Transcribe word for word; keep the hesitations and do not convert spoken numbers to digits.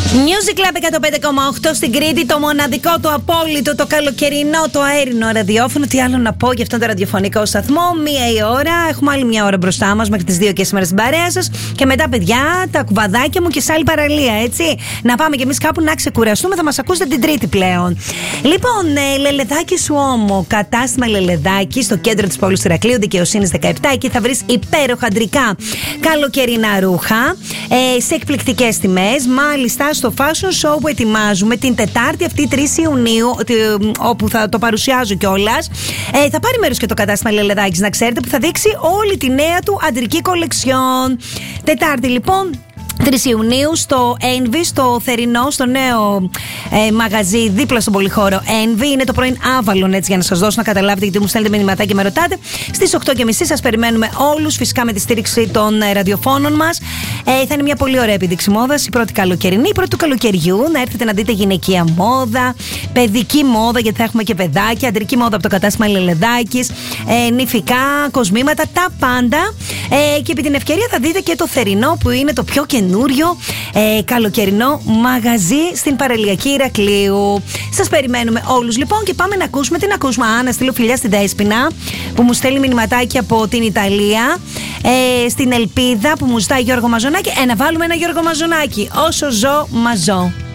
Music Club εκατόν πέντε κόμμα οκτώ στην Κρήτη, το μοναδικό, το απόλυτο, το καλοκαιρινό, το αέρινο ραδιόφωνο. Τι άλλο να πω για αυτόν τον ραδιοφωνικό σταθμό. Μία η ώρα, έχουμε άλλη μια ώρα μπροστά μας μέχρι τις δύο και σήμερα στην παρέα σας. Και μετά, παιδιά, τα κουβαδάκια μου και σε άλλη παραλία, έτσι. Να πάμε κι εμείς κάπου να ξεκουραστούμε, θα μας ακούσετε την Τρίτη πλέον. Λοιπόν, ε, Λελεδάκι σου όμο, κατάστημα Λελεδάκι στο κέντρο της πόλης του Ηρακλείου, Δικαιοσύνης δεκαεπτά. Εκεί θα βρεις υπέροχα αντρικά καλοκαιρινά ρούχα ε, σε εκπληκτικές τιμές. Μάλιστα, στο Fashion Show που ετοιμάζουμε την Τετάρτη αυτή τρεις Ιουνίου, όπου θα το παρουσιάζω κιόλας, ε, θα πάρει μέρος και το κατάστημα Λελεδάκης, να ξέρετε, που θα δείξει όλη τη νέα του αντρική κολεξιόν. Τετάρτη λοιπόν, τρεις Ιουνίου, στο Envy, στο θερινό, στο νέο ε, μαγαζί δίπλα στον πολυχώρο Envy. Είναι το πρώην Avalon, έτσι, για να σας δώσω να καταλάβετε, γιατί μου στέλνετε μηνυματάκια και με ρωτάτε. Στις οκτώ και μισή σας περιμένουμε όλους, φυσικά με τη στήριξη των ε, ραδιοφώνων μας. Ε, θα είναι μια πολύ ωραία επίδειξη μόδας, η πρώτη καλοκαιρινή, η πρώτη του καλοκαιριού. Να έρθετε να δείτε γυναικεία μόδα, παιδική μόδα, γιατί θα έχουμε και παιδάκια, αντρική μόδα από το κατάστημα Λελεδάκης, ε, νηφικά, κοσμήματα, τα πάντα. Ε, και επί την ευκαιρία θα δείτε και το θερινό, που είναι το πιο καινούριο ε, καλοκαιρινό μαγαζί στην παραλιακή Ηρακλείου. Σας περιμένουμε όλους λοιπόν και πάμε να ακούσουμε. Τι να ακούσουμε? Α, να στείλω φιλιά στην Δέσποινα που μου στέλνει μηνυματάκι από την Ιταλία, ε, στην Ελπίδα που μου ζητάει Γιώργο Μαζονάκη. Ε, να βάλουμε ένα Γιώργο Μαζονάκη. Όσο ζω, μαζώ.